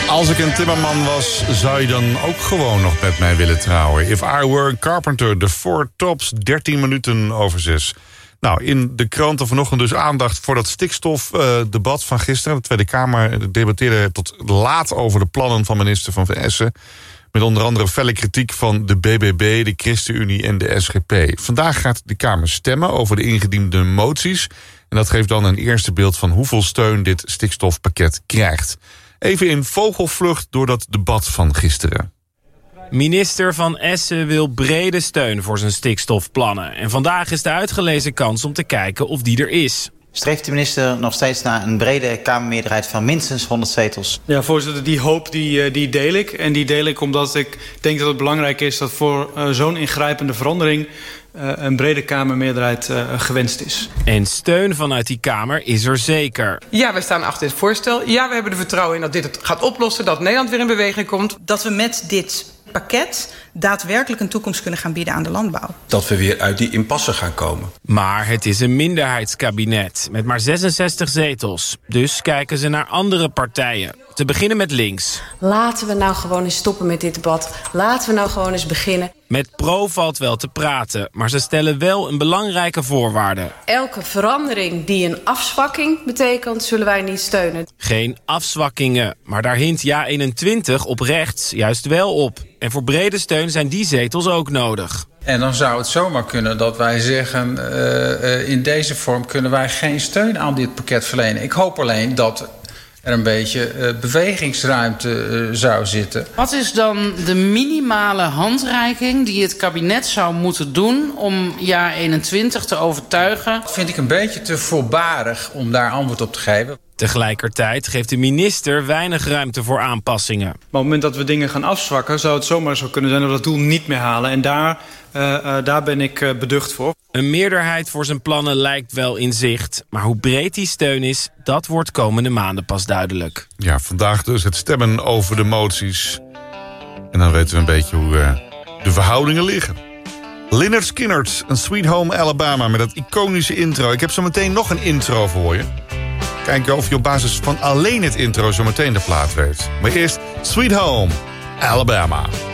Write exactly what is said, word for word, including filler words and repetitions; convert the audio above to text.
Als ik een timmerman was, zou je dan ook gewoon nog met mij willen trouwen? If I were a carpenter, de Four Tops, dertien minuten over zes. Nou, in de kranten vanochtend dus aandacht voor dat stikstofdebat uh, van gisteren. De Tweede Kamer debatteerde tot laat over de plannen van minister Van Essen. Met onder andere felle kritiek van de B B B, de ChristenUnie en de S G P. Vandaag gaat de Kamer stemmen over de ingediende moties. En dat geeft dan een eerste beeld van hoeveel steun dit stikstofpakket krijgt. Even in vogelvlucht door dat debat van gisteren. Minister Van Essen wil brede steun voor zijn stikstofplannen. En vandaag is de uitgelezen kans om te kijken of die er is. Streeft de minister nog steeds naar een brede Kamermeerderheid van minstens honderd zetels? Ja, voorzitter, die hoop die, die deel ik. En die deel ik omdat ik denk dat het belangrijk is dat voor uh, zo'n ingrijpende verandering Uh, een brede Kamermeerderheid uh, gewenst is. En steun vanuit die Kamer is er zeker. Ja, wij staan achter dit voorstel. Ja, we hebben er vertrouwen in dat dit het gaat oplossen, dat Nederland weer in beweging komt. Dat we met dit pakket daadwerkelijk een toekomst kunnen gaan bieden aan de landbouw. Dat we weer uit die impasse gaan komen. Maar het is een minderheidskabinet met maar zesenzestig zetels. Dus kijken ze naar andere partijen. Te beginnen met links. Laten we nou gewoon eens stoppen met dit debat. Laten we nou gewoon eens beginnen. Met Pro valt wel te praten, maar ze stellen wel een belangrijke voorwaarde. Elke verandering die een afzwakking betekent, zullen wij niet steunen. Geen afzwakkingen, maar daar hint Ja eenentwintig op rechts juist wel op. En voor brede steun zijn die zetels ook nodig. En dan zou het zomaar kunnen dat wij zeggen, uh, uh, in deze vorm kunnen wij geen steun aan dit pakket verlenen. Ik hoop alleen dat er een beetje uh, bewegingsruimte uh, zou zitten. Wat is dan de minimale handreiking die het kabinet zou moeten doen om Ja eenentwintig te overtuigen? Dat vind ik een beetje te voorbarig om daar antwoord op te geven. Tegelijkertijd geeft de minister weinig ruimte voor aanpassingen. Maar op het moment dat we dingen gaan afzwakken, zou het zomaar zo kunnen zijn dat we dat doel niet meer halen. En daar, uh, uh, daar ben ik uh, beducht voor. Een meerderheid voor zijn plannen lijkt wel in zicht. Maar hoe breed die steun is, dat wordt komende maanden pas duidelijk. Ja, vandaag dus het stemmen over de moties. En dan weten we een beetje hoe uh, de verhoudingen liggen. Lynyrd Skynyrd, een Sweet Home Alabama met dat iconische intro. Ik heb zo meteen nog een intro voor je. Kijken of je op basis van alleen het intro zo meteen de plaat weet. Maar eerst Sweet Home Alabama.